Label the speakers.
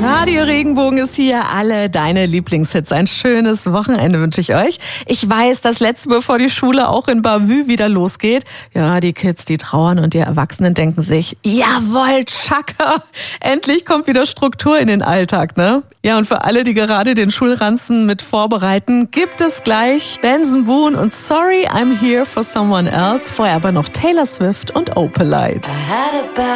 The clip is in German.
Speaker 1: Radio Regenbogen ist hier, alle deine Lieblingshits. Ein schönes Wochenende wünsche ich euch. Ich weiß, das letzte, bevor die Schule auch in Bavü wieder losgeht. Ja, die Kids, die trauern und die Erwachsenen denken sich, jawohl, Chaka, endlich kommt wieder Struktur in den Alltag, ne? Ja, und für alle, die gerade den Schulranzen mit vorbereiten, gibt es gleich Benson Boone und Sorry I'm Here for Someone Else. Vorher aber noch Taylor Swift und Opalite.